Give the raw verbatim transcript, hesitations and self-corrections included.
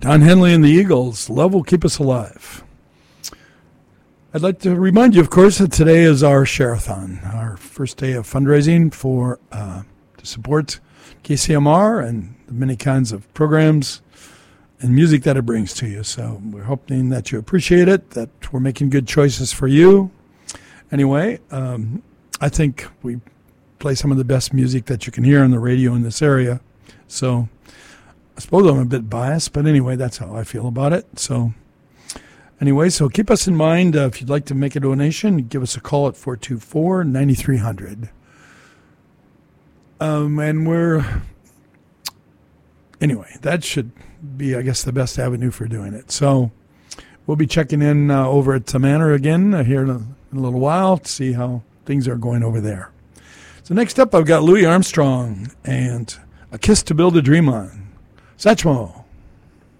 Don Henley and the Eagles, Love Will Keep Us Alive. I'd like to remind you, of course, that today is our Share-a-thon, our first day of fundraising for uh, to support K C M R and the many kinds of programs and music that it brings to you. So we're hoping that you appreciate it, that we're making good choices for you. Anyway, um, I think we play some of the best music that you can hear on the radio in this area. So I suppose I'm a bit biased, but anyway, that's how I feel about it. So anyway, so keep us in mind. Uh, if you'd like to make a donation, give us a call at four two four, nine three zero zero. Um, and we're, anyway, that should be, I guess, the best avenue for doing it. So we'll be checking in uh, over at the Manor again uh, here in a, in a little while to see how things are going over there. So next up, I've got Louis Armstrong and A Kiss to Build a Dream On. Satchmo.